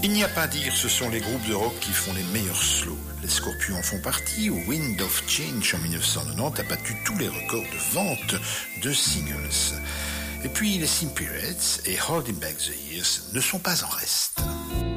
Il n'y a pas à dire, ce sont les groupes de rock qui font les meilleurs slows. Les Scorpions en font partie. Wind of Change en 1990 a battu tous les records de vente de singles. Et puis les Simply Reds et Holding Back the Years ne sont pas en reste.